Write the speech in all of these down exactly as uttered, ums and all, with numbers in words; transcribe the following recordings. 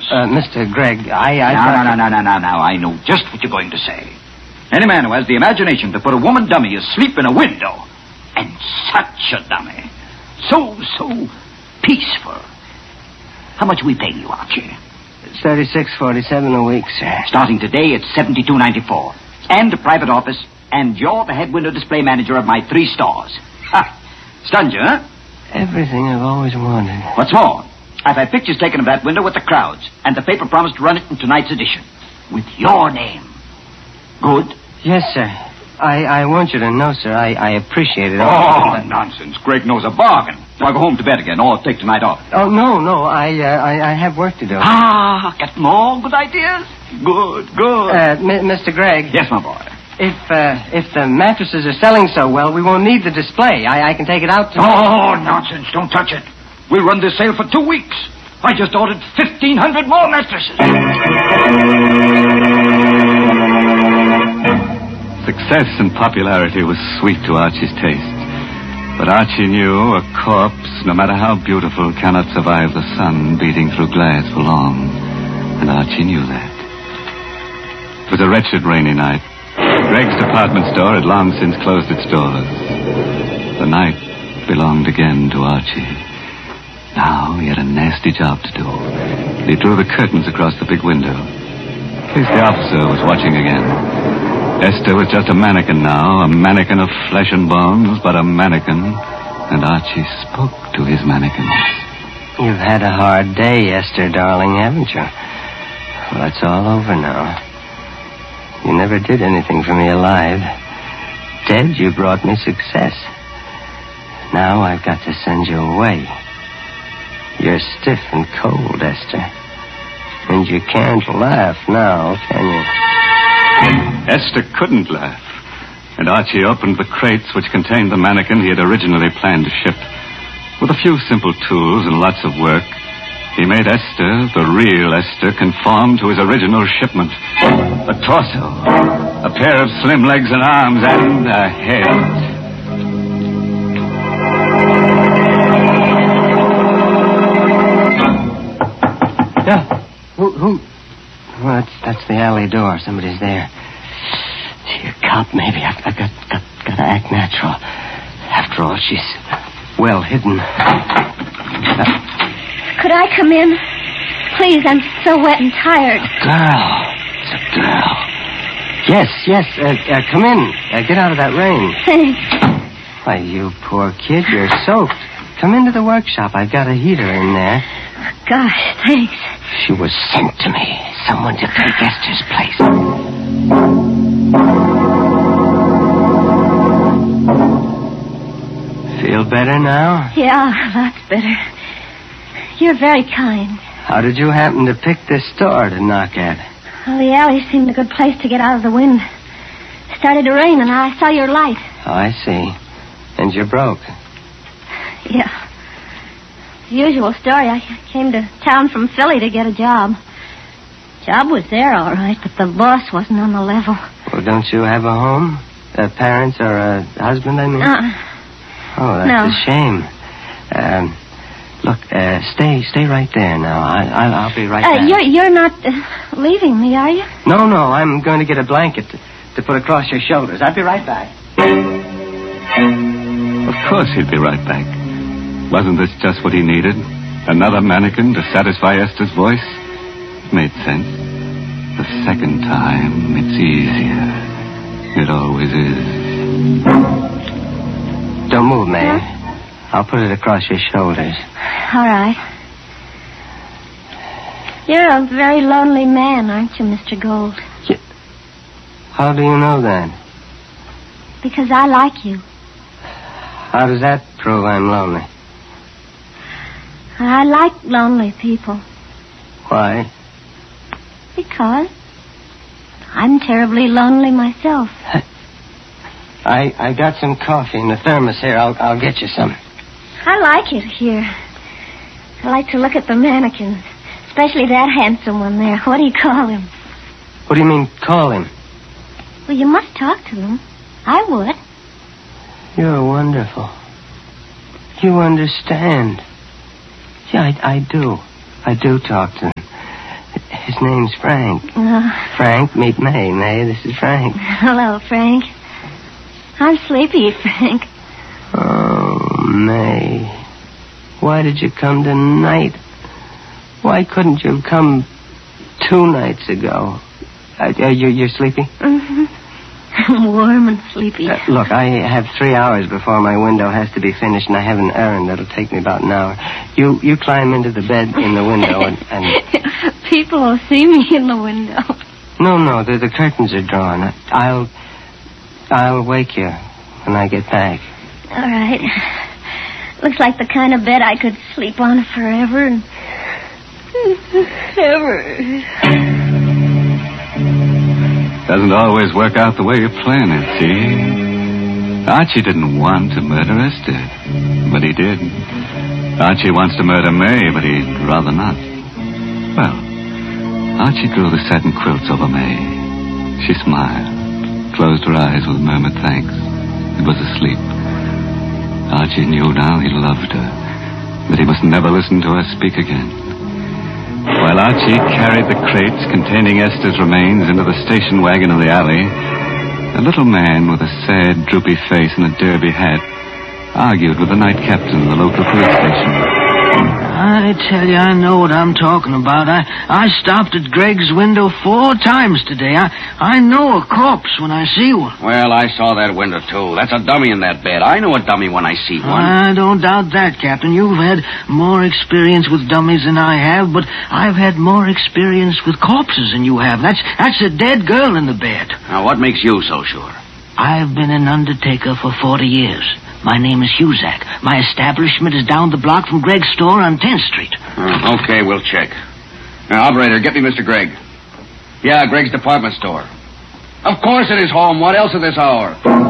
mattresses. Uh, Mister Gregg, I... I no, no, no, no, no, no, no. I know just what you're going to say. Any man who has the imagination to put a woman dummy asleep in a window, and such a dummy, so, so peaceful. How much are we paying you, Archie? thirty-six forty-seven a week, sir. Starting today, it's seventy-two ninety-four. And a private office, and you're the head window display manager of my three stores. Ha! Stunned you, huh? Everything I've always wanted. What's more, I've had pictures taken of that window with the crowds, and the paper promised to run it in tonight's edition. With your name. Good? Yes, sir. I, I want you to know, sir, I, I appreciate it. Oh, nonsense. Greg knows a bargain. Now go home to bed again, or take tonight off. Oh, no, no, I, uh, I, I have work to do. Ah, get more good ideas? Good, good. Uh, M- Mister Gregg. Yes, my boy. If, uh, if the mattresses are selling so well, we won't need the display. I, I can take it out to... Oh, nonsense. Don't touch it. We'll run this sale for two weeks. I just ordered fifteen hundred more mattresses. Success and popularity was sweet to Archie's taste. But Archie knew a corpse, no matter how beautiful, cannot survive the sun beating through glass for long. And Archie knew that. It was a wretched rainy night. Gregg's department store had long since closed its doors. The night belonged again to Archie. Now he had a nasty job to do. He drew the curtains across the big window. In case the officer was watching again. Esther was just a mannequin now, a mannequin of flesh and bones, but a mannequin. And Archie spoke to his mannequins. You've had a hard day, Esther, darling, haven't you? Well, it's all over now. You never did anything for me alive. Dead, you brought me success. Now I've got to send you away. You're stiff and cold, Esther. And you can't laugh now, can you? Esther couldn't laugh. And Archie opened the crates which contained the mannequin he had originally planned to ship. With a few simple tools and lots of work, he made Esther, the real Esther, conform to his original shipment. A torso, a pair of slim legs and arms, and a head. Yeah. Who, who? Well, that's, that's the alley door. Somebody's there. Gee, a cop, maybe. I've, I've got, got, got to act natural. After all, she's well hidden. Uh, Could I come in? Please, I'm so wet and tired. A girl. It's a girl. Yes, yes. Uh, uh, come in. Uh, get out of that rain. Thanks. Why, you poor kid, you're soaked. Come into the workshop. I've got a heater in there. Gosh, thanks. She was sent to me. Someone to take Esther's place. Feel better now? Yeah, lots better. You're very kind. How did you happen to pick this store to knock at? Well, the alley seemed a good place to get out of the wind. It started to rain, and I saw your light. Oh, I see. And you're broke. Yeah. The usual story. I came to town from Philly to get a job. Job was there, all right, but the boss wasn't on the level. Well, don't you have a home? Uh, parents or a husband, I mean? Uh, oh, that's no. a shame. Um, look, uh, stay stay right there now. I, I'll, I'll be right uh, back. You're, you're not uh, leaving me, are you? No, no, I'm going to get a blanket to, to put across your shoulders. I'll be right back. Of course he'd be right back. Wasn't this just what he needed? Another mannequin to satisfy Esther's voice? It made sense. The second time, it's easier. It always is. Don't move, May. Huh? I'll put it across your shoulders. All right. You're a very lonely man, aren't you, Mister Gold? You... How do you know that? Because I like you. How does that prove I'm lonely? I like lonely people. Why? Because I'm terribly lonely myself. I I got some coffee in the thermos here. I'll I'll get you some. I like it here. I like to look at the mannequins, especially that handsome one there. What do you call him? What do you mean, call him? Well, you must talk to them. I would. You're wonderful. You understand. Yeah, I, I do. I do talk to them. His name's Frank. Uh, Frank, meet May. May, this is Frank. Hello, Frank. I'm sleepy, Frank. Oh, May. Why did you come tonight? Why couldn't you have come two nights ago? Uh, you, you're sleepy? Mm-hmm. I'm warm and sleepy. Uh, look, I have three hours before my window has to be finished, and I have an errand that'll take me about an hour. You you climb into the bed in the window and... and... People will see me in the window. No, no, the, the curtains are drawn. I'll... I'll wake you when I get back. All right. Looks like the kind of bed I could sleep on forever and... ever. Doesn't always work out the way you plan it, see? Archie didn't want to murder Esther, but he did. Archie wants to murder May, but he'd rather not. Well, Archie drew the satin quilts over May. She smiled, closed her eyes with a murmured thanks, and was asleep. Archie knew now he loved her, but he must never listen to her speak again. While Archie carried the crates containing Esther's remains into the station wagon in the alley, a little man with a sad, droopy face and a derby hat argued with the night captain of the local police station. I tell you, I know what I'm talking about. I, I stopped at Greg's window four times today. I, I know a corpse when I see one. Well, I saw that window, too. That's a dummy in that bed. I know a dummy when I see one. I don't doubt that, Captain. You've had more experience with dummies than I have, but I've had more experience with corpses than you have. That's, that's a dead girl in the bed. Now, what makes you so sure? I've been an undertaker for forty years. My name is Huzak. My establishment is down the block from Greg's store on tenth street. Uh, okay, we'll check. Now, operator, get me Mister Gregg. Yeah, Greg's department store. Of course it is home. What else at this hour?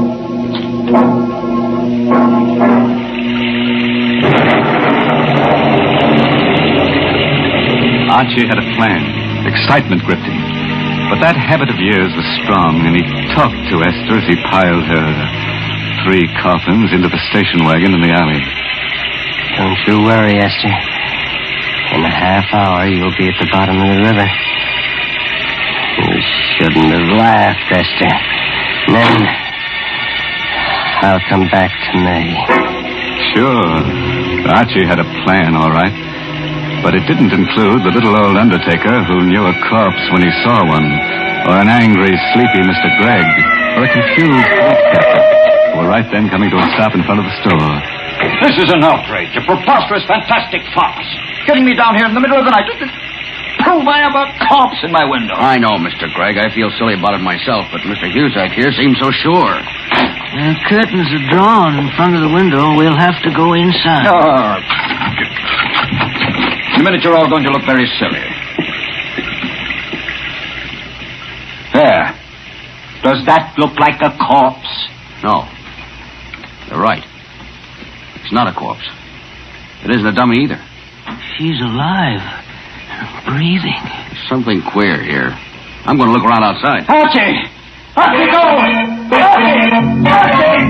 Archie had a plan. Excitement gripped him. But that habit of years was strong, and he talked to Esther as he piled her three coffins into the station wagon in the alley. Don't you worry, Esther. In a half hour, you'll be at the bottom of the river. You shouldn't have laughed, Esther. Then, I'll come back to May. Sure. Archie had a plan, all right. But it didn't include the little old undertaker who knew a corpse when he saw one, or an angry, sleepy Mister Gregg, or a confused police captain, who were right then coming to a stop in front of the store. This is an outrage, a preposterous, fantastic farce. Getting me down here in the middle of the night to prove I have a corpse in my window. I know, Mister Gregg. I feel silly about it myself, but Mister Huzak here seems so sure. The curtains are drawn in front of the window. We'll have to go inside. Oh. In a minute, you're all going to look very silly. There. Does that look like a corpse? No. You're right. It's not a corpse. It isn't a dummy either. She's alive. Breathing. There's something queer here. I'm going to look around outside. Archie! Archie, go! Archie! Archie!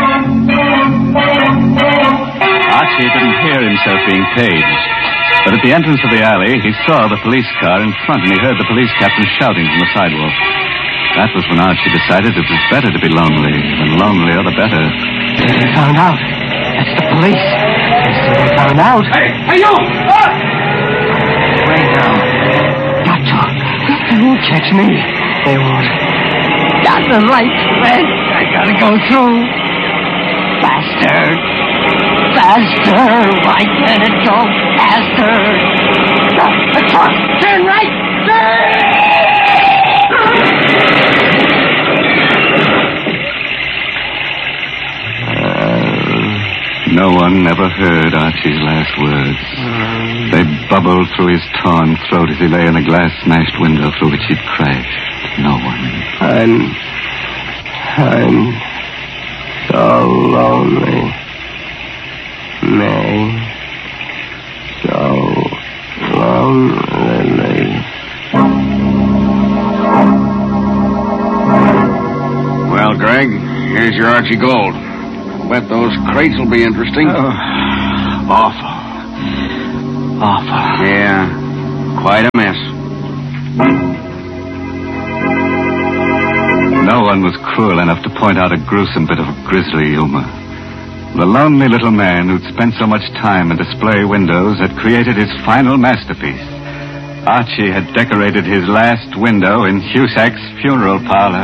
Archie didn't hear himself being paged. But at the entrance of the alley, he saw the police car in front, and he heard the police captain shouting from the sidewalk. That was when Archie decided it was better to be lonely. The lonelier, the better. They found out. That's the police. They found out. Hey, hey, you! Ah! Wait now. Got to. They won't catch me. They won't. Got the right thread. I gotta go through. Faster. Faster. Why can't it go faster? The truck. Turn right. No one ever heard Archie's last words. They bubbled through his torn throat as he lay in a glass-smashed window through which he'd crashed. No one. I'm... I'm so lonely. May. So lonely. Well, Gregg, here's your Archie Gold. Bet those crates will be interesting. Oh, awful. Awful. Yeah, quite a mess. No one was cruel enough to point out a gruesome bit of grisly humor. The lonely little man who'd spent so much time in display windows had created his final masterpiece. Archie had decorated his last window in Husak's funeral parlor.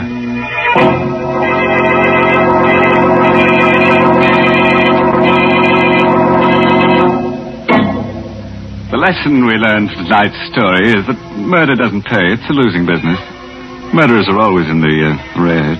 The lesson we learned from tonight's story is that murder doesn't pay. It's a losing business. Murderers are always in the uh, red.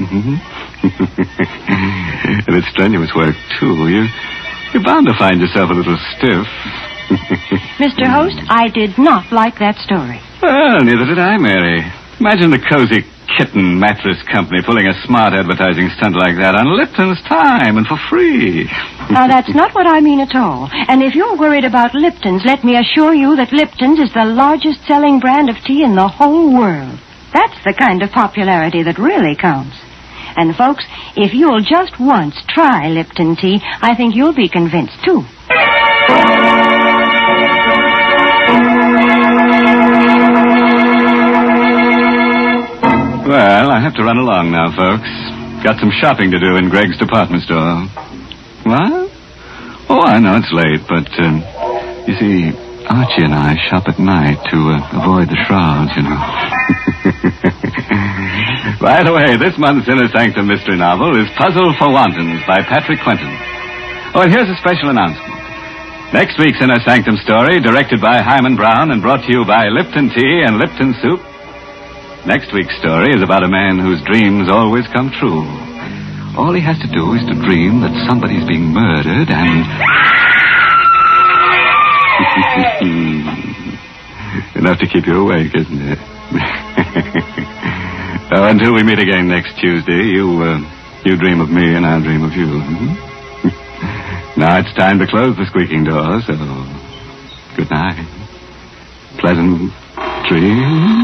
And it's strenuous work, too. You, you're bound to find yourself a little stiff. Mister Host, I did not like that story. Well, neither did I, Mary. Imagine the Cozy Kitten Mattress Company pulling a smart advertising stunt like that on Lipton's time and for free. Now, that's not what I mean at all. And if you're worried about Lipton's, let me assure you that Lipton's is the largest selling brand of tea in the whole world. That's the kind of popularity that really counts. And, folks, if you'll just once try Lipton tea, I think you'll be convinced, too. Well, I have to run along now, folks. Got some shopping to do in Greg's department store. What? Oh, I know it's late, but, um, you see, Archie and I shop at night to uh, avoid the shrouds, you know. By the way, this month's Inner Sanctum mystery novel is Puzzle for Wantons by Patrick Quentin. Oh, and here's a special announcement. Next week's Inner Sanctum story, directed by Hyman Brown and brought to you by Lipton Tea and Lipton Soup. Next week's story is about a man whose dreams always come true. All he has to do is to dream that somebody's being murdered and... Enough to keep you awake, isn't it? uh, until we meet again next Tuesday, you uh, you dream of me and I dream of you. Mm-hmm. Now it's time to close the squeaking door, so good night. Pleasant dreams.